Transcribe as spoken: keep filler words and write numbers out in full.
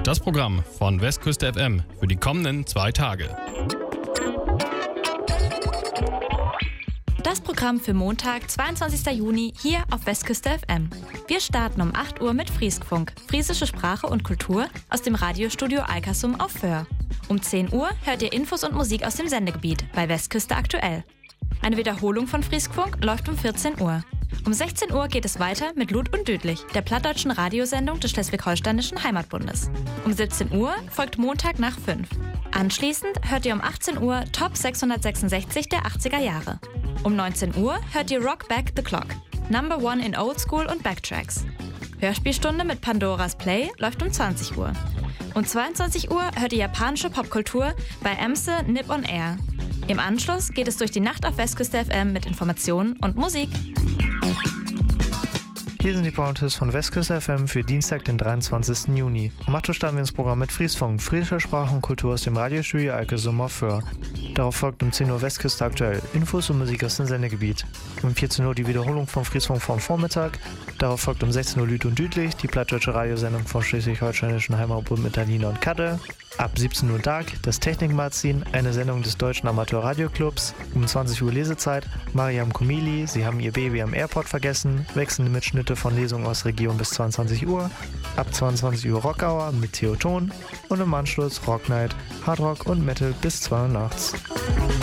Das Programm von Westküste F M für die kommenden zwei Tage. Das Programm für Montag, zweiundzwanzigsten Juni, hier auf Westküste F M. Wir starten um acht Uhr mit Frieskfunk, friesische Sprache und Kultur aus dem Radiostudio Alkersum auf Föhr. Um zehn Uhr hört ihr Infos und Musik aus dem Sendegebiet bei Westküste aktuell. Eine Wiederholung von Frieskfunk läuft um vierzehn Uhr. Um sechzehn Uhr geht es weiter mit Lud und Düdlich, der plattdeutschen Radiosendung des Schleswig-Holsteinischen Heimatbundes. Um siebzehn Uhr folgt Montag nach fünf. Anschließend hört ihr um achtzehn Uhr Top sechshundertsechsundsechzig der achtziger Jahre. Um neunzehn Uhr hört ihr Rock Back the Clock, Number One in Old School und Backtracks. Hörspielstunde mit Pandoras Play läuft um zwanzig Uhr. Um zweiundzwanzig Uhr hört ihr japanische Popkultur bei Emse Nip on Air. Im Anschluss geht es durch die Nacht auf Westküste F M mit Informationen und Musik. Hier sind die Pointers von Westküste F M für Dienstag, den dreiundzwanzigsten Juni. Um acht Uhr starten wir ins Programm mit Frieskfunk, friesische Sprache und Kultur aus dem Radiostudio Alkersum auf Föhr. Darauf folgt um zehn Uhr Westküste aktuell, Infos und Musik aus dem Sendegebiet. Um vierzehn Uhr die Wiederholung von Frieskfunk vom Vormittag. Darauf folgt um sechzehn Uhr Lüd und Düdlich, die plattdeutsche Radiosendung vom Schleswig-Holsteinischen Heimatbund mit Alina und Kadde. Ab siebzehn Uhr Dark, das Technikmagazin, eine Sendung des Deutschen Amateur-Radioclubs. Um zwanzig Uhr Lesezeit, Mariam Komili, Sie haben Ihr Baby am Airport vergessen, wechselnde Mitschnitte von Lesungen aus Region bis zweiundzwanzig Uhr. Ab zweiundzwanzig Uhr Rockhour mit Theoton und im Anschluss Rock Night, Hardrock und Metal bis zwei Uhr nachts.